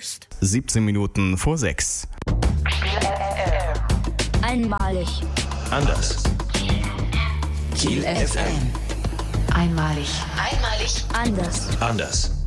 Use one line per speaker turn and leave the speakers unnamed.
selbst.
17 Minuten vor 6.
Einmalig.
Anders.
Kiel FM.
Einmalig.
Anders.
Anders.